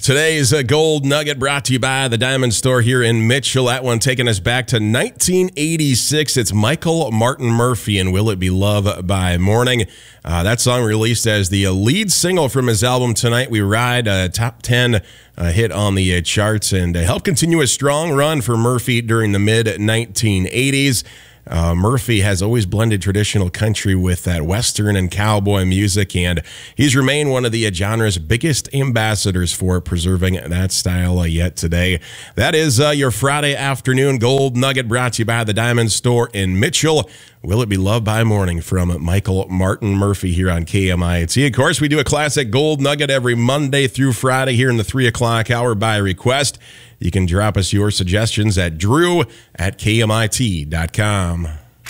Today's Gold Nugget brought to you by the Diamond Store here in Mitchell. That one taking us back to 1986. It's Michael Martin Murphey and Will It Be Love by Morning. That song released as the lead single from his album Tonight We Ride, a top 10 hit on the charts, and helped continue a strong run for Murphy during the mid-1980s. Murphy has always blended traditional country with that Western and cowboy music, and he's remained one of the genre's biggest ambassadors for preserving that style yet today. That is your Friday afternoon Gold Nugget brought to you by the Diamond Store in Mitchell. Will It Be Love by Morning from Michael Martin Murphey here on KMIT. Of course, we do a classic Gold Nugget every Monday through Friday here in the 3 o'clock hour by request. You can drop us your suggestions at drew@kmit.com.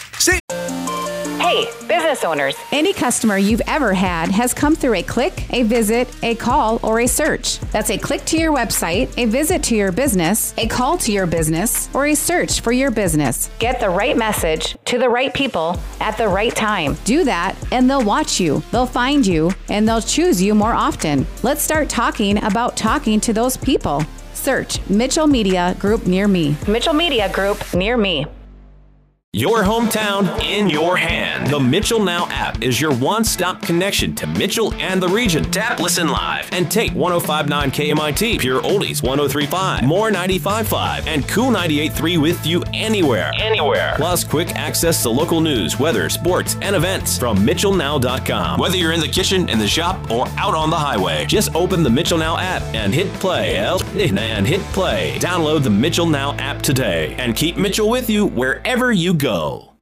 Hey, business owners. Any customer you've ever had has come through a click, a visit, a call, or a search. That's a click to your website, a visit to your business, a call to your business, or a search for your business. Get the right message to the right people at the right time. Do that, and they'll watch you, they'll find you, and they'll choose you more often. Let's start talking about talking to those people. Search Mitchell Media Group near me. Mitchell Media Group near me. Your hometown in your hand. The Mitchell Now app is your one-stop connection to Mitchell and the region. Tap Listen Live and take 105.9 KMIT, Pure Oldies 103.5, More 95.5, and Cool 98.3 with you anywhere. Plus quick access to local news, weather, sports, and events from MitchellNow.com. Whether you're in the kitchen, in the shop, or out on the highway, just open the Mitchell Now app and hit play. Download the Mitchell Now app today and keep Mitchell with you wherever you go.